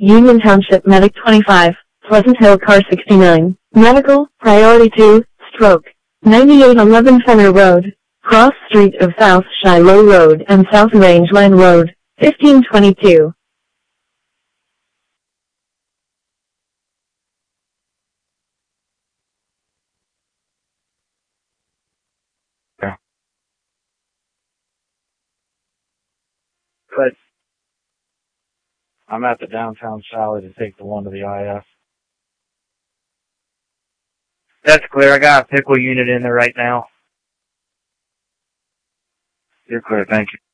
Union Township Medic 25, Pleasant Hill Car 69, Medical, Priority 2, Stroke, 9811 Fenner Road, Cross Street of South Shiloh Road and South Rangeline Road, 1522. Yeah. But I'm at the downtown Sally to take the one to the IF. That's clear. I got a pickle unit in there right now. You're clear. Thank you.